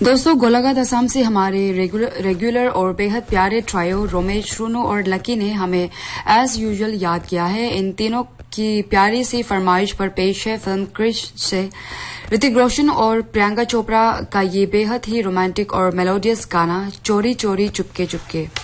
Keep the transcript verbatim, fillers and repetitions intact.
दोस्तों, गोलाघाट असम से हमारे रेगुलर रेगुलर और बेहद प्यारे ट्रायो रोमेश, रूनो और लकी ने हमें एज यूजुअल याद किया है। इन तीनों की प्यारी सी फरमाइश पर पेश है फिल्म क्रिश से ऋतिक रोशन और प्रियंका चोपड़ा का ये बेहद ही रोमांटिक और मेलोडियस गाना चोरी चोरी चुपके चुपके।